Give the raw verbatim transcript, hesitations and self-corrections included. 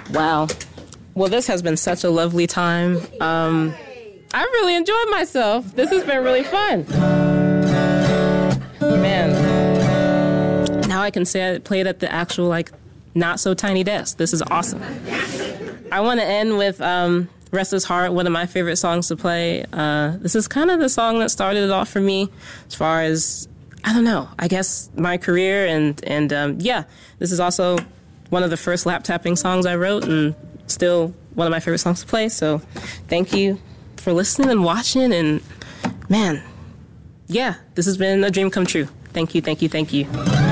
Wow. Well, this has been such a lovely time. Um, I really enjoyed myself. This has been really fun. Man. Now I can say I played at the actual, like, not so tiny desk. This is awesome. I want to end with um, Restless Heart, one of my favorite songs to play. Uh, this is kind of the song that started it off for me as far as, I don't know, I guess my career. And, and um, yeah, this is also one of the first lap tapping songs I wrote and still one of my favorite songs to play. So thank you for listening and watching. And man, yeah, this has been a dream come true. Thank you, thank you, thank you.